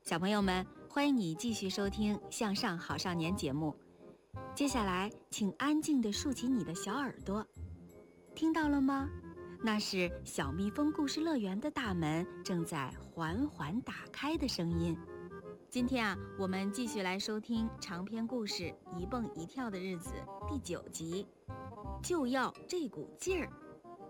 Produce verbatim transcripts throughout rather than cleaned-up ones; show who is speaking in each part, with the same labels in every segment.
Speaker 1: 小朋友们，欢迎你继续收听《向上好少年》节目。接下来，请安静地竖起你的小耳朵，听到了吗？那是小蜜蜂故事乐园的大门正在缓缓打开的声音。今天啊，我们继续来收听长篇故事《一蹦一跳的日子》第九集，就要这股劲儿。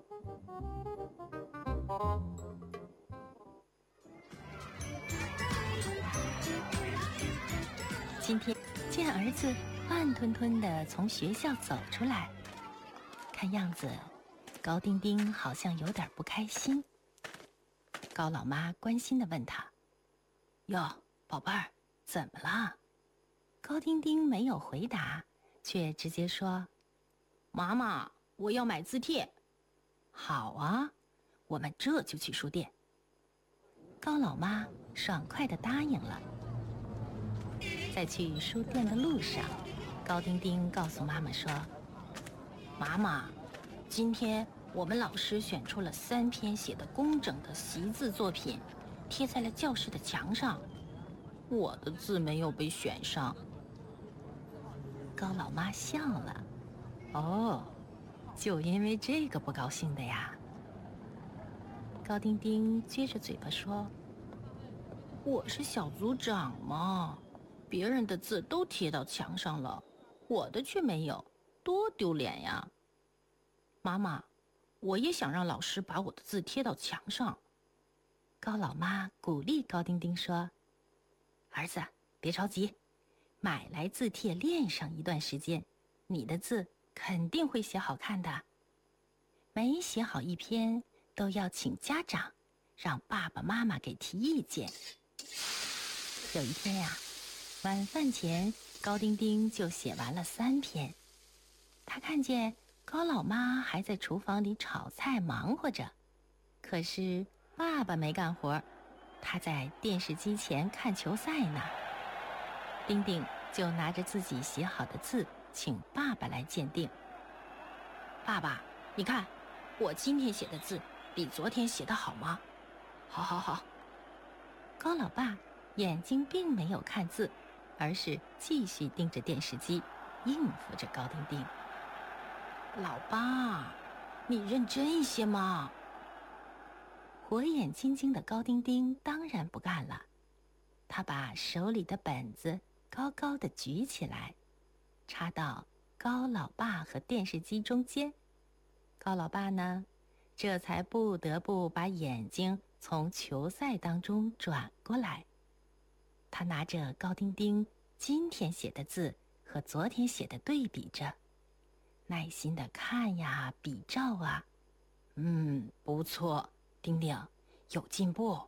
Speaker 2: 今天见儿子慢吞吞地从学校走出来，看样子高丁丁好像有点不开心。高老妈关心地问他：哟，宝贝儿，怎么了？高丁丁没有回答，却直接说：妈妈，我要买字帖。好啊，我们这就去书店。高老妈爽快地答应了。在去书店的路上，高丁丁告诉妈妈说：妈妈，今天我们老师选出了三篇写得工整的习字作品，贴在了教室的墙上，我的字没有被选上。高老妈笑了：哦，就因为这个不高兴的呀？高丁丁撅着嘴巴说：我是小组长嘛，别人的字都贴到墙上了，我的却没有，多丢脸呀！妈妈，我也想让老师把我的字贴到墙上。高老妈鼓励高丁丁说：儿子，别着急，买来字帖练上一段时间，你的字肯定会写好看的。每写好一篇，都要请家长，让爸爸妈妈给提意见。有一天呀，晚饭前高丁丁就写完了三篇。他看见高老妈还在厨房里炒菜忙活着，可是爸爸没干活，他在电视机前看球赛呢。丁丁就拿着自己写好的字请爸爸来鉴定。爸爸，你看我今天写的字比昨天写的好吗？好好好。高老爸眼睛并没有看字，而是继续盯着电视机，应付着高丁丁。老爸，你认真一些嘛。火眼金睛的高丁丁当然不干了，他把手里的本子高高的举起来，插到高老爸和电视机中间。高老爸呢，这才不得不把眼睛从球赛当中转过来。他拿着高丁丁今天写的字和昨天写的对比着，耐心地看呀，比照啊。嗯，不错，丁丁，有进步。